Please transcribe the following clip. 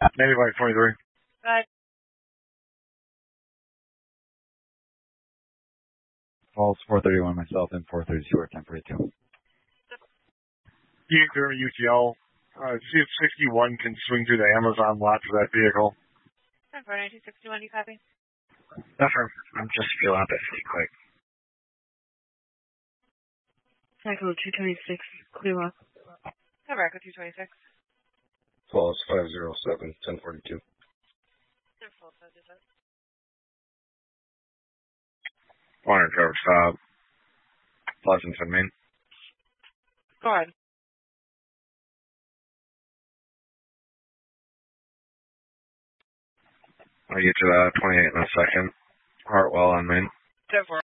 Native Light 23. Good. Falls 431 myself and 430 or temporary 2. Clear UTL. See if 61 can swing through the Amazon lot for that vehicle. 261, you copy? Buffer, I'm just feel out that pretty quick. Cycle 226, clear up. Cover Echo 226. Falls 507, 1042. Fire cover stop. Pleasanton, Maine. Go ahead. I'll get to 28 in a second. Hartwell on Maine. 10-4.